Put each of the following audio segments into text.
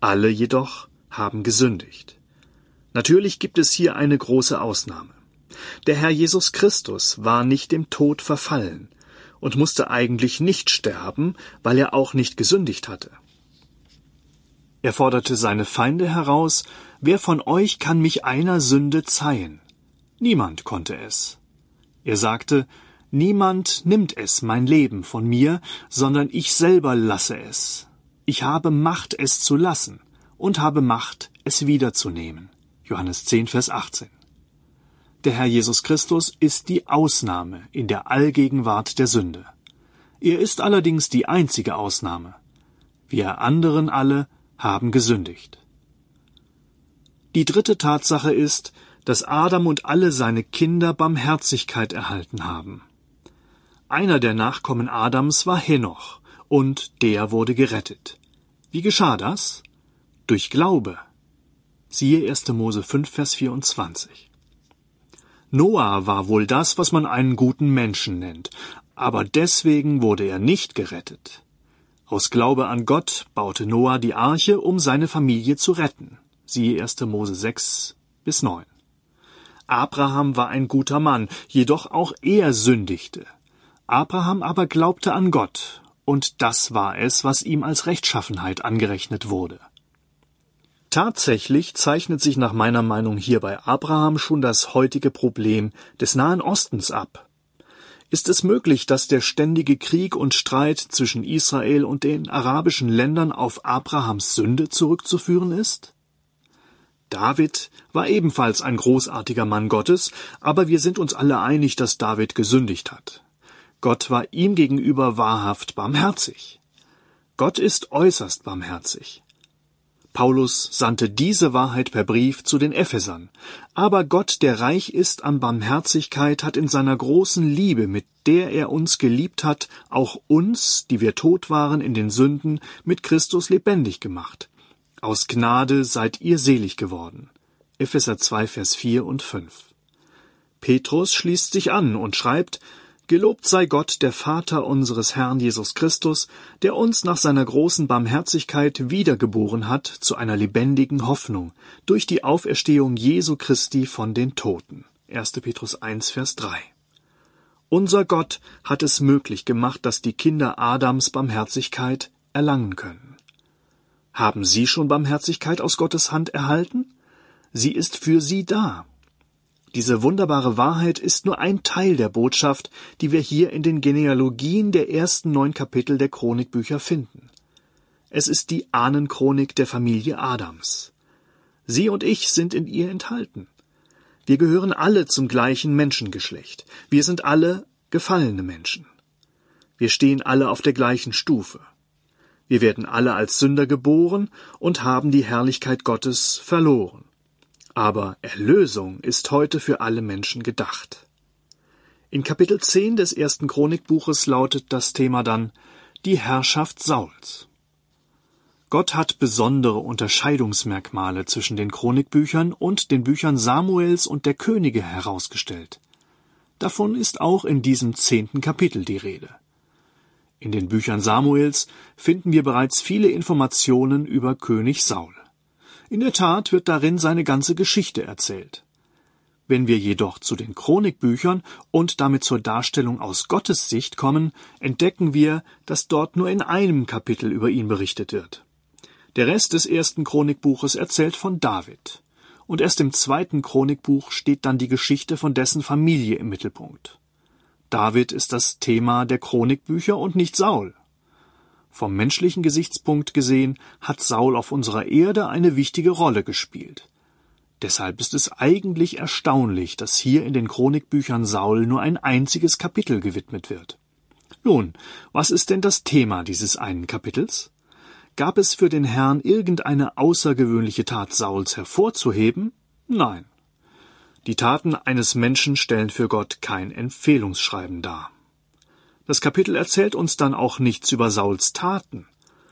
Alle jedoch haben gesündigt. Natürlich gibt es hier eine große Ausnahme. Der Herr Jesus Christus war nicht dem Tod verfallen und musste eigentlich nicht sterben, weil er auch nicht gesündigt hatte. Er forderte seine Feinde heraus: Wer von euch kann mich einer Sünde zeihen? Niemand konnte es. Er sagte: Niemand nimmt es, mein Leben, von mir, sondern ich selber lasse es. Ich habe Macht, es zu lassen, und habe Macht, es wiederzunehmen. Johannes 10, Vers 18. Der Herr Jesus Christus ist die Ausnahme in der Allgegenwart der Sünde. Er ist allerdings die einzige Ausnahme. Wir anderen alle haben gesündigt. Die dritte Tatsache ist, dass Adam und alle seine Kinder Barmherzigkeit erhalten haben. Einer der Nachkommen Adams war Henoch, und der wurde gerettet. Wie geschah das? Durch Glaube. Siehe 1. Mose 5, Vers 24. Noah war wohl das, was man einen guten Menschen nennt, aber deswegen wurde er nicht gerettet. Aus Glaube an Gott baute Noah die Arche, um seine Familie zu retten. Siehe 1. Mose 6 bis 9. Abraham war ein guter Mann, jedoch auch er sündigte. Abraham aber glaubte an Gott, und das war es, was ihm als Rechtschaffenheit angerechnet wurde. Tatsächlich zeichnet sich nach meiner Meinung hier bei Abraham schon das heutige Problem des Nahen Ostens ab. Ist es möglich, dass der ständige Krieg und Streit zwischen Israel und den arabischen Ländern auf Abrahams Sünde zurückzuführen ist? David war ebenfalls ein großartiger Mann Gottes, aber wir sind uns alle einig, dass David gesündigt hat. Gott war ihm gegenüber wahrhaft barmherzig. Gott ist äußerst barmherzig. Paulus sandte diese Wahrheit per Brief zu den Ephesern. Aber Gott, der reich ist an Barmherzigkeit, hat in seiner großen Liebe, mit der er uns geliebt hat, auch uns, die wir tot waren in den Sünden, mit Christus lebendig gemacht. Aus Gnade seid ihr selig geworden. Epheser 2, Vers 4 und 5. Petrus schließt sich an und schreibt: Gelobt sei Gott, der Vater unseres Herrn Jesus Christus, der uns nach seiner großen Barmherzigkeit wiedergeboren hat zu einer lebendigen Hoffnung durch die Auferstehung Jesu Christi von den Toten. 1. Petrus 1, Vers 3. Unser Gott hat es möglich gemacht, dass die Kinder Adams Barmherzigkeit erlangen können. Haben Sie schon Barmherzigkeit aus Gottes Hand erhalten? Sie ist für Sie da. Diese wunderbare Wahrheit ist nur ein Teil der Botschaft, die wir hier in den Genealogien der ersten 9 Kapitel der Chronikbücher finden. Es ist die Ahnenchronik der Familie Adams. Sie und ich sind in ihr enthalten. Wir gehören alle zum gleichen Menschengeschlecht. Wir sind alle gefallene Menschen. Wir stehen alle auf der gleichen Stufe. Wir werden alle als Sünder geboren und haben die Herrlichkeit Gottes verloren. Aber Erlösung ist heute für alle Menschen gedacht. In Kapitel 10 des 1. Chronikbuches lautet das Thema dann die Herrschaft Sauls. Gott hat besondere Unterscheidungsmerkmale zwischen den Chronikbüchern und den Büchern Samuels und der Könige herausgestellt. Davon ist auch in diesem 10. Kapitel die Rede. In den Büchern Samuels finden wir bereits viele Informationen über König Saul. In der Tat wird darin seine ganze Geschichte erzählt. Wenn wir jedoch zu den Chronikbüchern und damit zur Darstellung aus Gottes Sicht kommen, entdecken wir, dass dort nur in einem Kapitel über ihn berichtet wird. Der Rest des 1. Chronikbuches erzählt von David. Und erst im 2. Chronikbuch steht dann die Geschichte von dessen Familie im Mittelpunkt. David ist das Thema der Chronikbücher und nicht Saul. Vom menschlichen Gesichtspunkt gesehen hat Saul auf unserer Erde eine wichtige Rolle gespielt. Deshalb ist es eigentlich erstaunlich, dass hier in den Chronikbüchern Saul nur ein einziges Kapitel gewidmet wird. Nun, was ist denn das Thema dieses einen Kapitels? Gab es für den Herrn irgendeine außergewöhnliche Tat Sauls hervorzuheben? Nein. Die Taten eines Menschen stellen für Gott kein Empfehlungsschreiben dar. Das Kapitel erzählt uns dann auch nichts über Sauls Taten.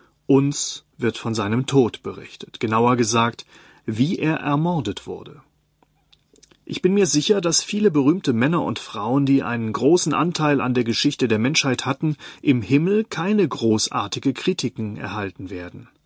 Uns wird von seinem Tod berichtet, genauer gesagt, wie er ermordet wurde. Ich bin mir sicher, dass viele berühmte Männer und Frauen, die einen großen Anteil an der Geschichte der Menschheit hatten, im Himmel keine großartige Kritiken erhalten werden.